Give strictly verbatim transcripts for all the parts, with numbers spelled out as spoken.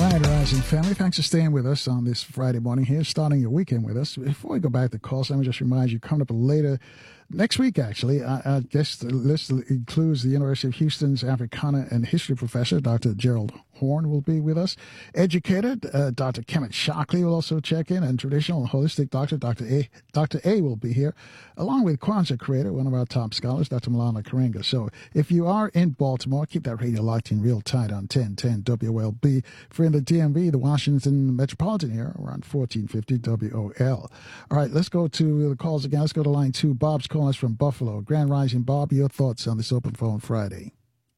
right, Rising family. Thanks for staying with us on this Friday morning here, starting your weekend with us. Before we go back to calls, let me just remind you, coming up later next week, actually, I, I guess the list includes the University of Houston's Africana and History professor, Doctor Gerald Horn, will be with us. Educated, uh, Doctor Kemet Shockley will also check in, and traditional and holistic doctor, Doctor A. Doctor A will be here, along with Kwanzaa creator, one of our top scholars, Doctor Malana Karenga. So if you are in Baltimore, keep that radio locked in real tight on ten ten W L B. If you're in the D M V, the Washington metropolitan area, around fourteen fifty W O L. All right, let's go to the calls again. Let's go to line two. Bob's calling us from Buffalo. Grand Rising, Bob, your thoughts on this Open Phone Friday?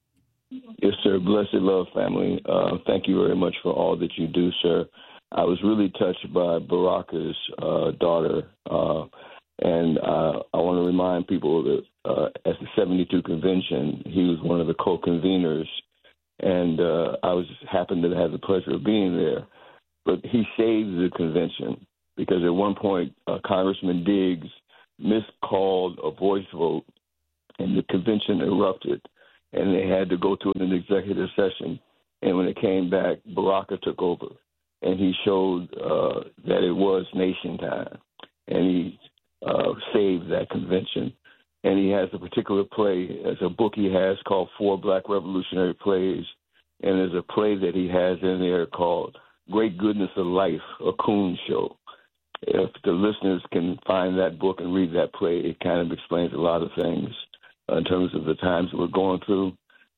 Yes, sir. Blessed love, family. Uh, thank you very much for all that you do, sir. I was really touched by Baraka's uh, daughter, uh, and uh, I want to remind people that uh, at the seventy-two convention, he was one of the co-conveners, and uh, I was happened to have the pleasure of being there. But he saved the convention because at one point, uh, Congressman Diggs miscalled a voice vote, and the convention erupted. And they had to go to an executive session. And when it came back, Baraka took over. And he showed uh, that it was nation time. And he uh, saved that convention. And he has a particular play, as a book he has called Four Black Revolutionary Plays. And there's a play that he has in there called Great Goodness of Life, a Coon Show. If the listeners can find that book and read that play, it kind of explains a lot of things in terms of the times that we're going through.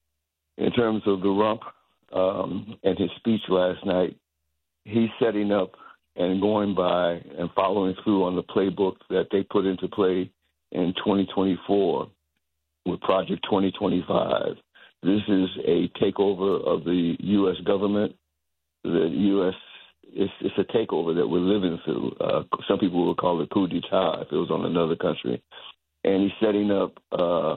In terms of the rump um, and his speech last night, he's setting up and going by and following through on the playbook that they put into play in twenty twenty-four with Project twenty twenty-five. This is a takeover of the U S government. The U S, it's, it's a takeover that we're living through. Uh, some people would call it coup d'etat if it was on another country. And he's setting up uh,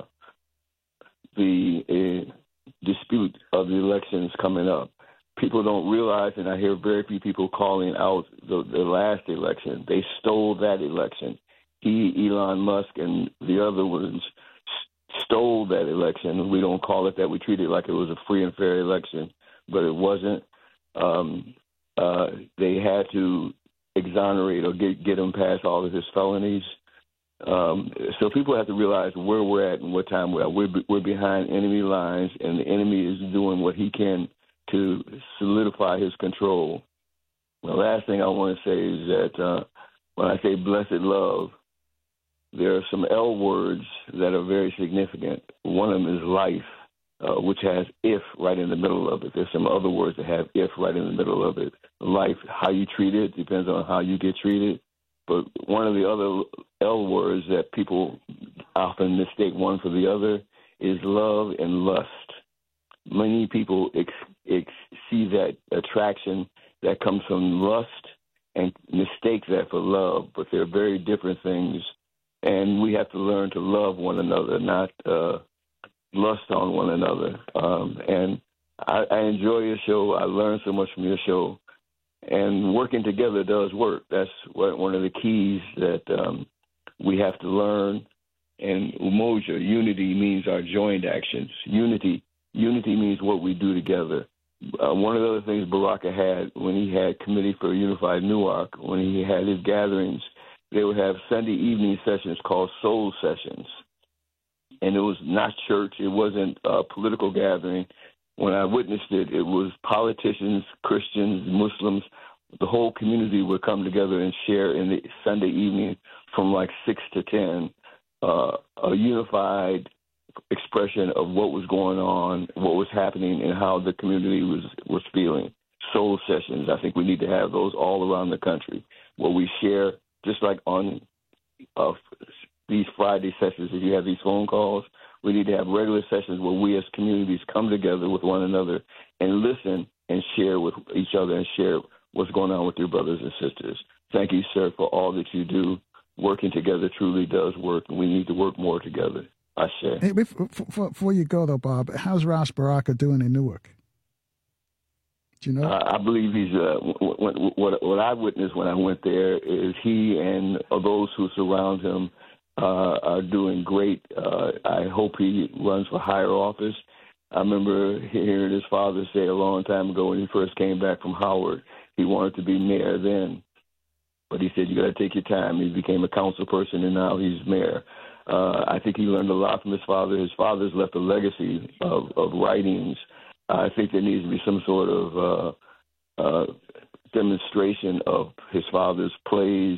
the uh, dispute of the elections coming up. People don't realize, and I hear very few people calling out the, the last election. They stole that election. He, Elon Musk, and the other ones stole that election. We don't call it that. We treat it like it was a free and fair election, but it wasn't. Um, uh, they had to exonerate or get, get him past all of his felonies. Um, so people have to realize where we're at and what time we're at. We're, we're behind enemy lines, and the enemy is doing what he can to solidify his control. The last thing I want to say is that uh, when I say blessed love, there are some L words that are very significant. One of them is life, uh, which has if right in the middle of it. There's some other words that have if right in the middle of it. Life, how you treat it depends on how you get treated. But one of the other L words that people often mistake one for the other is love and lust. Many people ex- ex- see that attraction that comes from lust and mistake that for love, but they're very different things. And we have to learn to love one another, not uh, lust on one another. Um, and I, I enjoy your show. I learn so much from your show. And working together does work. That's what, one of the keys that um, we have to learn. And umoja, unity, means our joined actions. Unity, unity means what we do together. Uh, one of the other things Baraka had when he had Committee for Unified Newark, when he had his gatherings, they would have Sunday evening sessions called soul sessions. And it was not church. It wasn't a political gathering. When I witnessed it, it was politicians, Christians, Muslims. The whole community would come together and share in the Sunday evening from like six to ten, uh, a unified expression of what was going on, what was happening, and how the community was, was feeling. Soul sessions, I think we need to have those all around the country where we share, just like on uh, these Friday sessions, if you have these phone calls, we need to have regular sessions where we as communities come together with one another and listen and share with each other and share what's going on with your brothers and sisters. Thank you, sir, for all that you do. Working together truly does work, and we need to work more together. I share. Hey, before, before you go, though, Bob, how's Ras Baraka doing in Newark? Do you know? Uh, I believe he's, uh, what, what, what I witnessed when I went there is he and those who surround him uh, are doing great. Uh, I hope he runs for higher office. I remember hearing his father say a long time ago when he first came back from Howard, he wanted to be mayor then. But he said, you got to take your time. He became a council person, and now he's mayor. Uh, I think he learned a lot from his father. His father's left a legacy of, of writings. I think there needs to be some sort of uh, uh, demonstration of his father's plays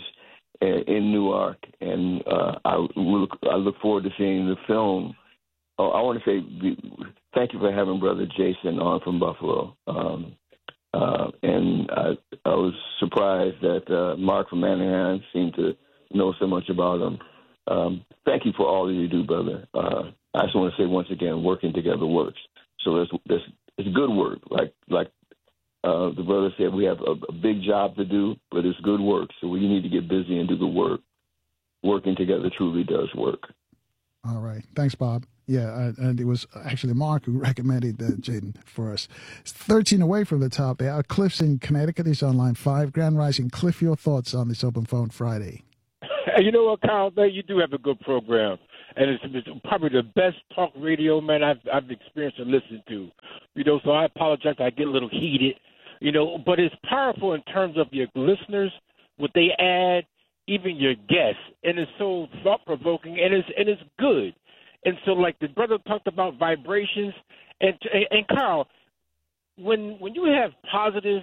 in Newark, and uh, I, look, I look forward to seeing the film. Oh, I want to say thank you for having Brother Jason on from Buffalo. Um, Uh, and I, I was surprised that uh, Mark from Manhattan seemed to know so much about him. Um, thank you for all that you do, brother. Uh, I just want to say once again, working together works. So it's, it's, it's good work. Like like uh, the brother said, we have a, a big job to do, but it's good work. So we need to get busy and do the work. Working together truly does work. All right. Thanks, Bob. Yeah, uh, and it was actually Mark who recommended uh, Jaden for us. It's thirteen away from the top there. Cliff's in Connecticut. He's on line five. Grand Rising. Cliff, your thoughts on this Open Phone Friday? You know what, Kyle? You do have a good program, and it's, it's probably the best talk radio, man, I've, I've experienced and listened to. You know, so I apologize. I get a little heated, you know, but it's powerful in terms of your listeners, what they add, even your guests, and it's so thought-provoking, and it's, and it's good. And so, like the brother talked about vibrations, and and, and Carl, when when you have positive,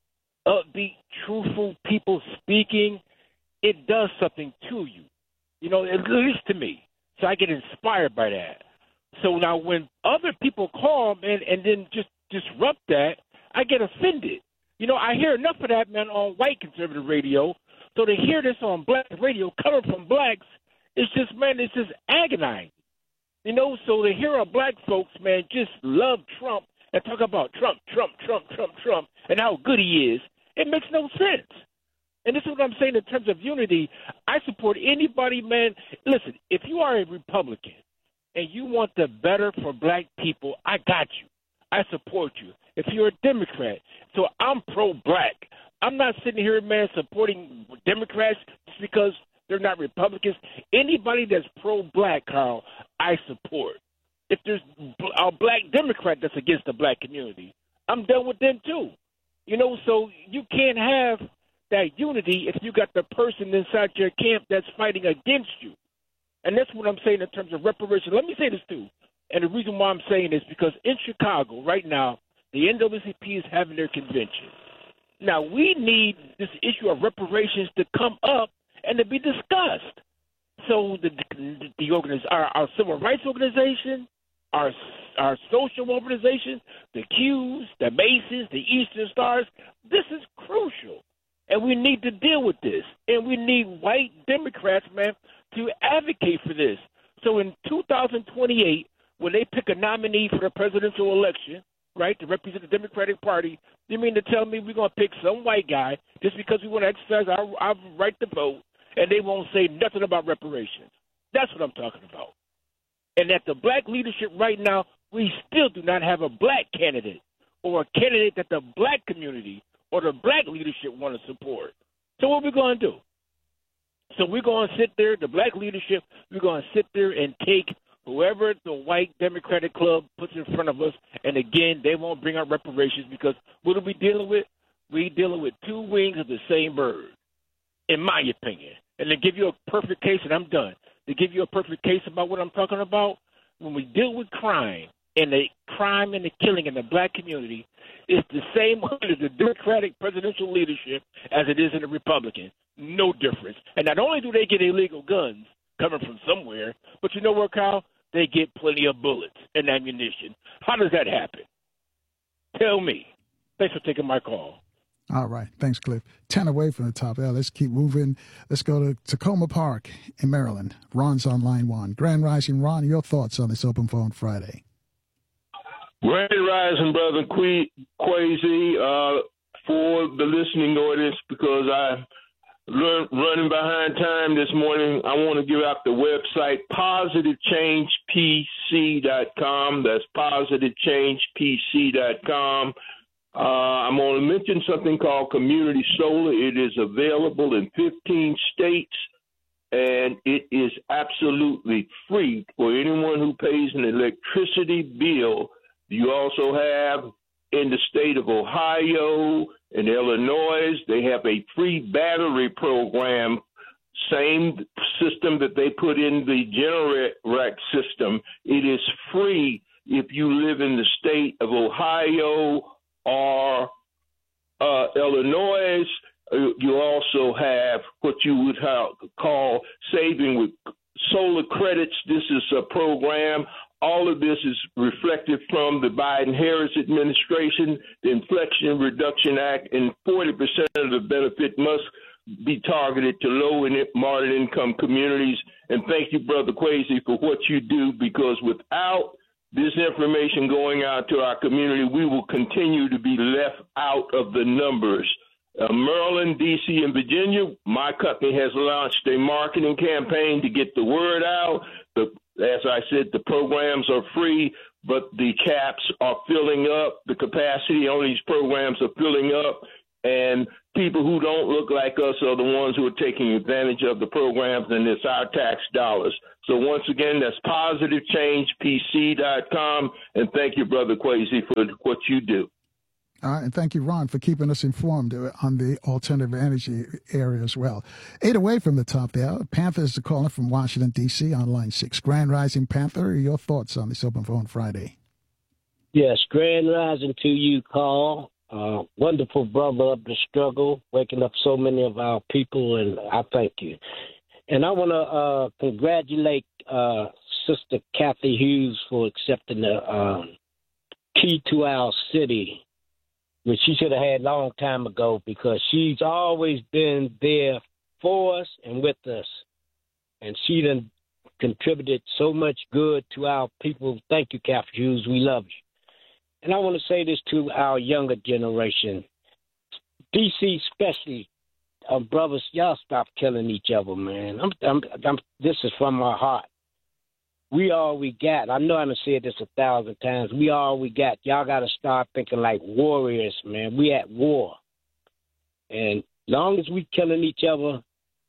upbeat, truthful people speaking, it does something to you, you know, at least to me. So I get inspired by that. So now when other people call, man, and then just disrupt that, I get offended. You know, I hear enough of that, man, on white conservative radio. So to hear this on black radio coming from blacks, it's just, man, it's just agonizing. You know, so to hear our black folks, man, just love Trump and talk about Trump, Trump, Trump, Trump, Trump, and how good he is, it makes no sense. And this is what I'm saying in terms of unity. I support anybody, man. Listen, if you are a Republican and you want the better for black people, I got you. I support you. If you're a Democrat, so I'm pro-black. I'm not sitting here, man, supporting Democrats just because they're not Republicans. Anybody that's pro-black, Carl, I support. If there's a black Democrat that's against the black community, I'm done with them too. You know, so you can't have that unity if you got the person inside your camp that's fighting against you. And that's what I'm saying in terms of reparations. Let me say this too. And the reason why I'm saying this, because in Chicago right now, the N double A C P is having their convention. Now, we need this issue of reparations to come up and to be discussed. So the the, the organiz- our, our civil rights organization, our our social organization, the Qs, the Maces, the Eastern Stars, this is crucial. And we need to deal with this. And we need white Democrats, man, to advocate for this. So in two thousand twenty-eight, when they pick a nominee for the presidential election, right, to represent the Democratic Party, you mean to tell me we're going to pick some white guy just because we want to exercise our, our right to vote, and they won't say nothing about reparations? That's what I'm talking about. And at the black leadership right now, we still do not have a black candidate or a candidate that the black community or the black leadership want to support. So what are we going to do? So we're going to sit there, the black leadership, we're going to sit there and take whoever the white Democratic club puts in front of us, and again, they won't bring up reparations because what are we dealing with? We're dealing with two wings of the same bird, in my opinion. And to give you a perfect case, and I'm done, to give you a perfect case about what I'm talking about, when we deal with crime, and the crime and the killing in the black community, it's the same under the Democratic presidential leadership as it is in the Republican. No difference. And not only do they get illegal guns coming from somewhere, but you know what, Kyle? They get plenty of bullets and ammunition. How does that happen? Tell me. Thanks for taking my call. All right. Thanks, Cliff. ten away from the top. Yeah, let's keep moving. Let's go to Tacoma Park in Maryland. Ron's on line one. Grand Rising, Ron, your thoughts on this Open Phone Friday? Grand Rising, Brother que- Quasi, uh, for the listening audience, because I learned running behind time this morning, I want to give out the website positive change p c dot com. That's positive change p c dot com. Uh, I'm going to mention something called Community Solar. It is available in fifteen states, and it is absolutely free for anyone who pays an electricity bill You also have in the state of Ohio and Illinois, they have a free battery program, same system that they put in the Generac system. It is free if you live in the state of Ohio or uh, Illinois. You also have what you would have, call saving with solar credits. This is a program. All of this is reflected from the Biden-Harris administration, the Inflation Reduction Act, and forty percent of the benefit must be targeted to low and moderate income communities. And thank you, Brother Kwesi, for what you do, because without this information going out to our community, we will continue to be left out of the numbers. Uh, Maryland, D C, and Virginia, my company has launched a marketing campaign to get the word out. The, as I said, the programs are free, but the caps are filling up. The capacity on these programs are filling up, and people who don't look like us are the ones who are taking advantage of the programs, and it's our tax dollars. So once again, that's positive change p c dot com, and thank you, Brother Kwesi, for what you do. All right, and thank you, Ron, for keeping us informed on the alternative energy area as well. Eight away from the top there, Panther is calling from Washington, D C on line six. Grand Rising, Panther, your thoughts on this Open Phone Friday? Yes, Grand Rising to you, Carl. Uh, wonderful brother of the struggle, waking up so many of our people, and I thank you. And I want to uh, congratulate uh, Sister Kathy Hughes for accepting the uh, key to our city, which she should have had a long time ago, because she's always been there for us and with us. And she done contributed so much good to our people. Thank you, Kathy Hughes. We love you. And I want to say this to our younger generation. D C especially, uh, brothers, y'all stop killing each other, man. I'm, I'm, I'm, this is from my heart. We all we got. I know I done said this a thousand times. We all we got. Y'all got to start thinking like warriors, man. We at war. And long as we killing each other,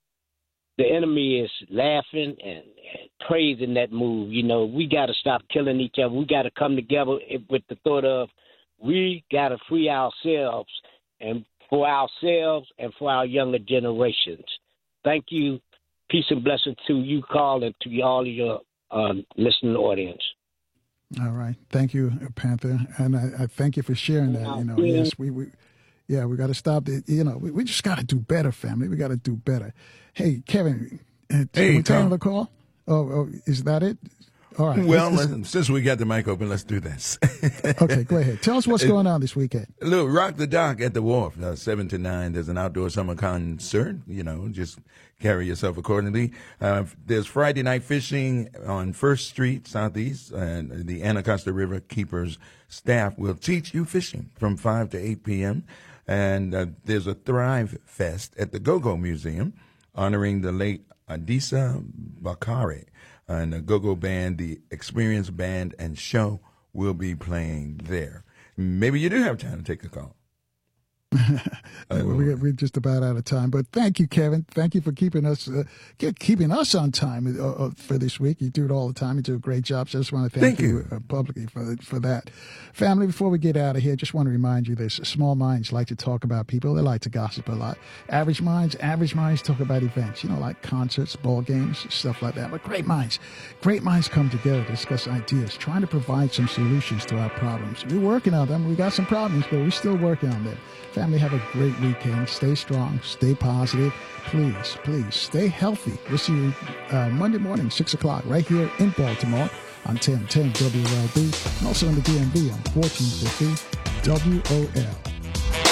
the enemy is laughing and, and praising that move. You know, we got to stop killing each other. We got to come together with the thought of we got to free ourselves, and for ourselves and for our younger generations. Thank you. Peace and blessing to you, Carl, and to all of your Um, listening audience. All right, thank you, Panther, and I, I thank you for sharing that. You know, yeah. yes, we, we yeah, we got to stop the. You know, we, we just got to do better, family. We got to do better. Hey, Kevin, uh, hey, we take another call? Oh, oh, is that it? All right. Well, listen, since we got the mic open, let's do this. Okay, go ahead. Tell us what's going on this weekend. Look, Rock the Dock at the Wharf, uh, seven to nine. There's an outdoor summer concert. You know, just carry yourself accordingly. Uh, there's Friday night fishing on First Street Southeast, and the Anacostia River Keepers staff will teach you fishing from five to eight p.m. And uh, there's a Thrive Fest at the Go-Go Museum honoring the late Adisa Bakare. And the Go-Go Band, the Experience Band and Show will be playing there. Maybe you do have time to take a call. uh, we're, we're just about out of time, but thank you, Kevin. Thank you for keeping us uh, keeping us on time uh, for this week. You do it all the time. You do a great job. So I just want to thank, thank you, you uh, publicly for for that. Family, before we get out of here, just want to remind you this: small minds like to talk about people. They like to gossip a lot. Average minds, average minds talk about events. You know, like concerts, ball games, stuff like that. But great minds, great minds come together to discuss ideas, trying to provide some solutions to our problems. We're working on them. We got some problems, but we're still working on them. Family, have a great weekend. Stay strong. Stay positive. Please, please stay healthy. We'll see you uh, Monday morning, six o'clock, right here in Baltimore on ten ten W L B, and also on the D M V on fourteen fifty W O L.